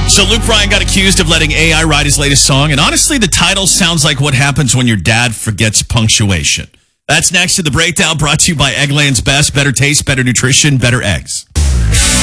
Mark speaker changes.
Speaker 1: So Luke Bryan got accused of letting AI write his latest song, and honestly, the title sounds like what happens when your dad forgets punctuation. That's next to the breakdown, brought to you by Eggland's Best. Better taste, better nutrition, better eggs.